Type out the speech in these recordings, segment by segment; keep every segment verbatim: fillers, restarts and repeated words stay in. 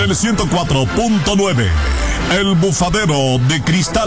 el ciento cuatro punto nueve. El Bufadero de Cristal.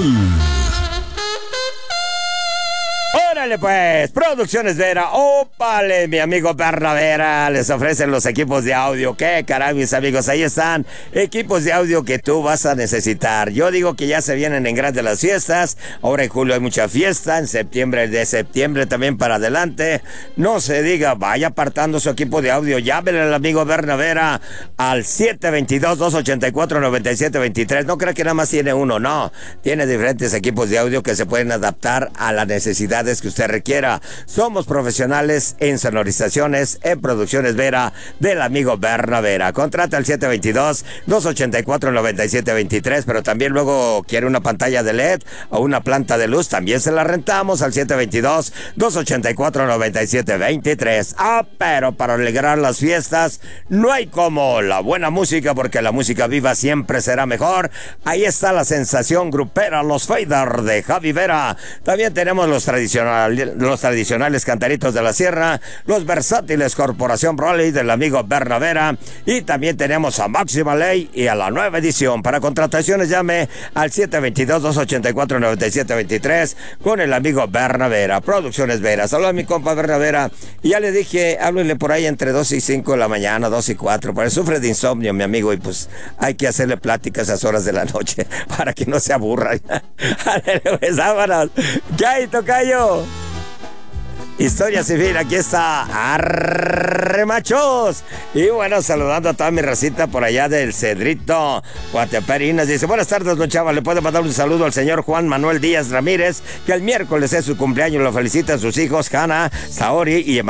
Órale pues, Producciones Vera, ópale, mi amigo Bernavera, les ofrecen los equipos de audio. Qué caray, mis amigos, ahí están, equipos de audio que tú vas a necesitar. Yo digo que ya se vienen en grande las fiestas, ahora en julio hay mucha fiesta, en septiembre, de septiembre también para adelante. No se diga, vaya apartando su equipo de audio, llámele al amigo Bernavera al siete dos dos, dos ocho cuatro, nueve siete dos tres. No crea que nada más tiene uno, no, tiene diferentes equipos de audio que se pueden adaptar a las necesidades que usted requiera. Somos profesionales en sonorizaciones, en Producciones Vera, del amigo Bernavera. Contrata al siete dos dos, dos ocho cuatro, nueve siete dos tres, pero también luego quiere una pantalla de L E D o una planta de luz, también se la rentamos al siete dos dos, dos ocho cuatro, nueve siete dos tres. Ah, pero para alegrar las fiestas no hay como la buena música, porque la música viva siempre será mejor. Ahí está la sensación grupera, los Fader de Javi Vera. También tenemos los tradicionales los tradicionales Cantaritos de la Sierra, los versátiles Corporación Broly del amigo Bernavera, y también tenemos a Máxima Ley y a la nueva edición. Para contrataciones llame al siete dos dos, dos ocho cuatro, nueve siete dos tres con el amigo Bernavera. Producciones Vera. Saludos a mi compa Bernavera. Y ya le dije, háblenle por ahí entre dos y cinco de la mañana, dos y cuatro, porque sufre de insomnio mi amigo, y pues hay que hacerle pláticas a esas horas de la noche para que no se aburra. Vámonos. ¿Qué hay, tocayo? Historia civil, aquí está Arremachos. Y bueno, saludando a toda mi racita por allá del Cedrito, Guateperinas. Dice, buenas tardes, don Chava. Le puedo mandar un saludo al señor Juan Manuel Díaz Ramírez, que el miércoles es su cumpleaños. Lo felicitan sus hijos, Hanna, Saori y Emanuel.